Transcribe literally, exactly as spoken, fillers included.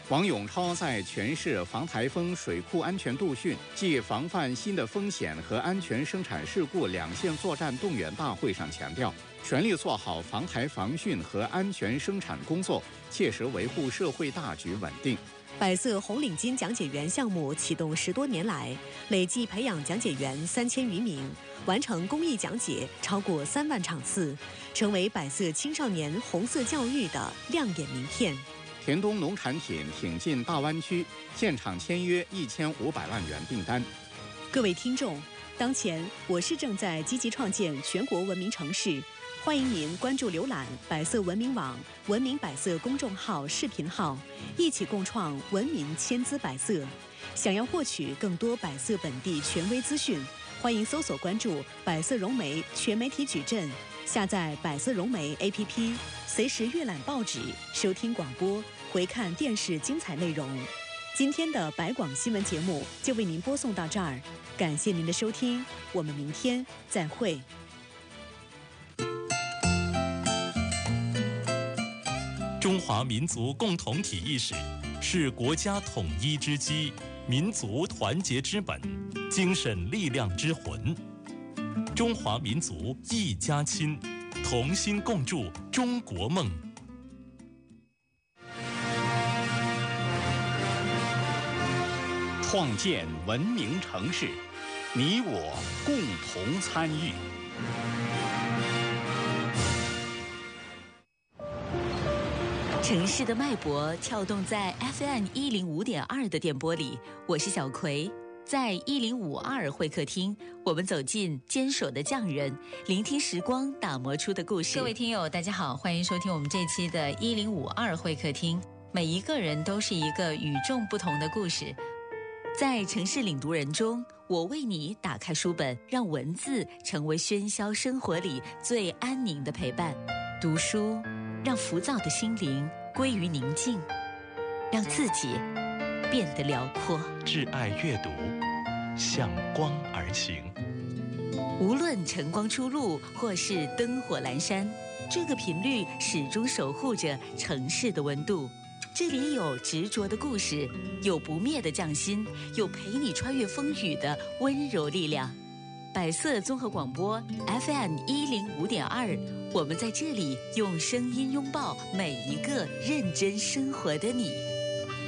王永超在全市防台风水库安全度训暨防范新的风险和安全生产事故两线作战动员大会上强调，全力做好防台防汛和安全生产工作，切实维护社会大局稳定。 百色红领巾讲解员项目启动十多年来，累计培养讲解员三千余名，完成公益讲解超过三万场次，成为百色青少年红色教育的亮眼名片。 田东农产品挺进大湾区，现场签约一千五百万元订单。 各位听众，当前我市正在积极创建全国文明城市，欢迎您关注浏览百色文明网、文明百色公众号、视频号，一起共创文明千姿百色。想要获取更多百色本地权威资讯，欢迎搜索关注百色融媒全媒体矩阵，下载百色融媒 A P P， 随时阅览报纸、收听广播、回看电视精彩内容。今天的百广新闻节目就为您播送到这儿，感谢您的收听，我们明天再会。 中华民族共同体意识是国家统一之基，民族团结之本，精神力量之魂。中华民族一家亲，同心共筑中国梦。 创建文明城市，你我共同参与。 城市的脉搏跳动在 F M 一零五点二 的电波里，我是小葵。在一零五二会客厅，我们走进坚守的匠人，聆听时光打磨出的故事。各位听友大家好，欢迎收听我们这期的一零五二会客厅。每一个人都是一个与众不同的故事，在城市领读人中，我为你打开书本，让文字成为喧嚣生活里最安宁的陪伴。读书让浮躁的心灵归于宁静，让自己变得辽阔。 挚爱阅读，向光而行。 无论晨光初露或是灯火阑珊，这个频率始终守护着城市的温度。这里有执着的故事，有不灭的匠心，有陪你穿越风雨的温柔力量。百色综合广播 F M 一零五点二，我们在这里用声音拥抱每一个认真生活的你。